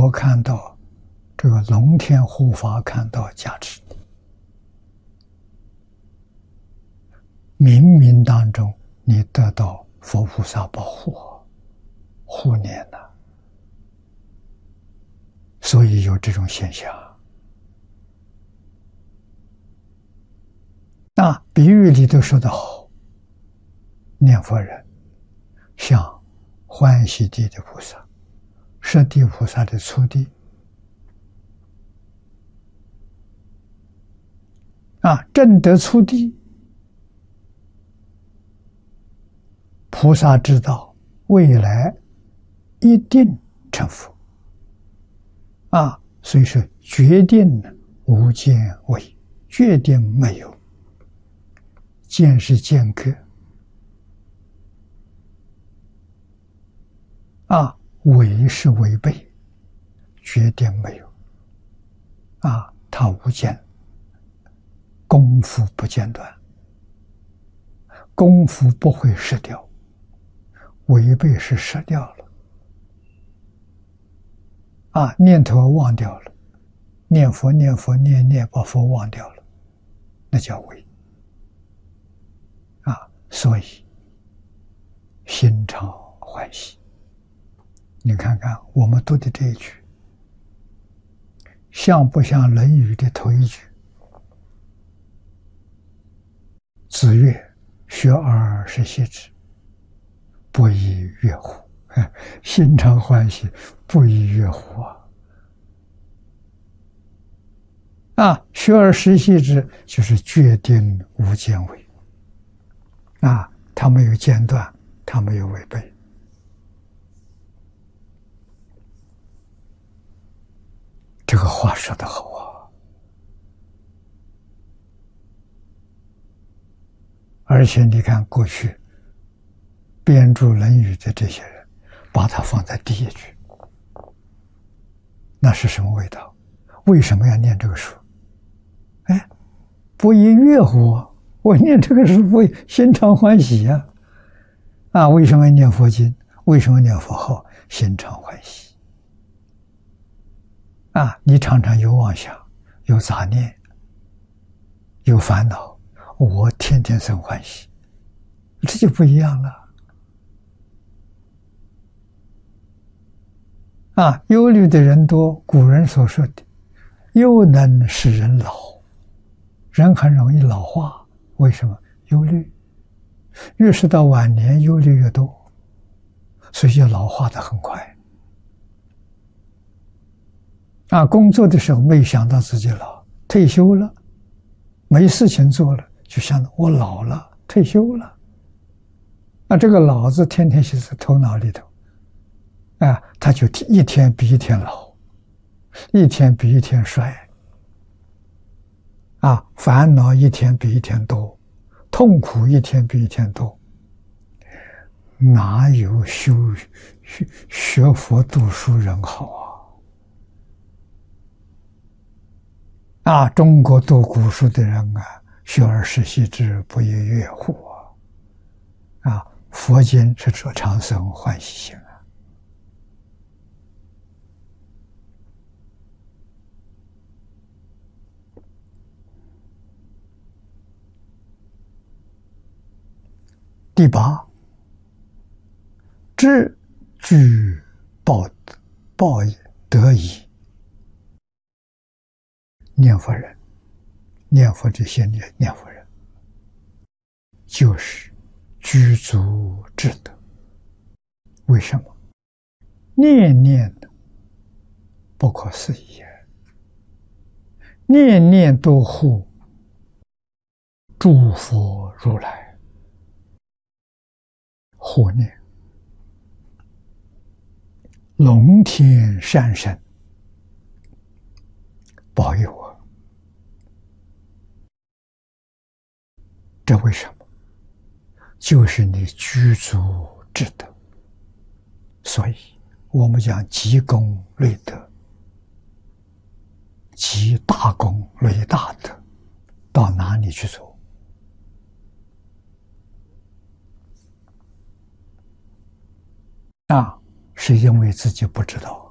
所看到这个龙天护法看到加持的，冥冥当中你得到佛菩萨保护护念了，所以有这种现象。那比喻里头说得好，念佛人像欢喜地的菩萨、舍地菩萨的初地证得初地，菩萨知道未来一定成佛所以说决定无间位，决定没有，见是间隔违是违背，决定没有他无间，功夫不间断，功夫不会失掉，违背是失掉了念头忘掉了，念佛念佛念念把佛忘掉了，那叫违所以心常欢喜。你看看我们读的这一句，像不像《论语》的头一句？子曰：学而时习之，不亦说乎？心常欢喜，不亦说乎学而时习之，就是决定无间违他没有间断，他没有违背。这个话说得好而且你看过去编著《论语》的这些人，把它放在第一句，那是什么味道？为什么要念这个书？不亦说乎？我念这个书不心常欢喜为什么念佛经？为什么念佛号？心常欢喜你常常有妄想，有杂念，有烦恼，我天天生欢喜，这就不一样了忧虑的人多，古人所说的忧能使人老，人很容易老化。为什么？忧虑，越是到晚年忧虑越多，所以就老化得很快工作的时候没想到自己老，退休了没事情做了，就想到我老了，退休了这个老字天天写在头脑里头他就一天比一天老，一天比一天衰烦恼一天比一天多，痛苦一天比一天多，哪有学佛读书人好中国读古书的人学而时习之，不亦说乎佛经是说长生欢喜心第八，知具报得矣。念佛人，念佛这些念佛人，就是具足智德。为什么？念念不可思议念念都护诸佛如来护念，龙天善神保佑我。这为什么？就是你具足智德。所以我们讲积功累德，积大功累大德，到哪里去做？是因为自己不知道。